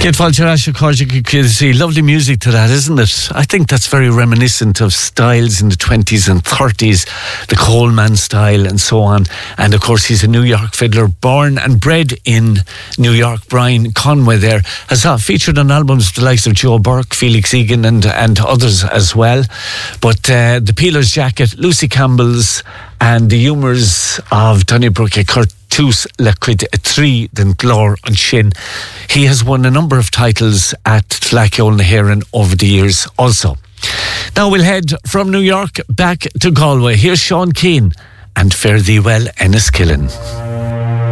Get lovely music to that, isn't it? I think that's very reminiscent of styles in the 20s and 30s, the Coleman style and so on. And of course, he's a New York fiddler, born and bred in New York. Brian Conway there has featured on albums with the likes of Joe Burke, Felix Egan and others as well. But the Peeler's Jacket, Lucy Campbell's and the humours of Donnybrook Curtus le Cuid Tree den Glor and Shin. He has won a number of titles at Tlaceol na Héireann over the years also. Now we'll head from New York back to Galway. Here's Sean Keane and Fare Thee Well, Enniskillen.